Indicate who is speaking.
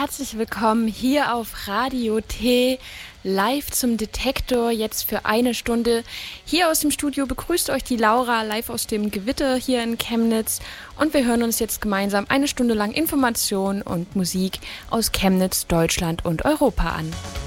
Speaker 1: herzlich willkommen hier auf Radio T, live zum Detektor, jetzt für eine Stunde. Hier aus dem Studio begrüßt euch die Laura, live aus dem Gewitter hier in Chemnitz. Und wir hören uns jetzt gemeinsam eine Stunde lang Informationen und Musik aus Chemnitz, Deutschland und Europa an.